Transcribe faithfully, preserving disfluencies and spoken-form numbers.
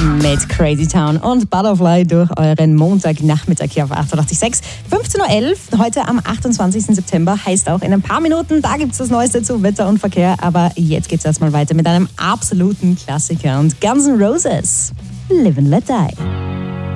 mit Crazy Town und Butterfly durch euren Montagnachmittag hier auf achtundachtzig Komma sechs. fünfzehn Uhr elf, heute am achtundzwanzigsten September, heißt auch in ein paar Minuten, da gibt es das Neueste zu Wetter und Verkehr. Aber jetzt geht es erstmal weiter mit einem absoluten Klassiker und Guns N' Roses, Live and Let Die.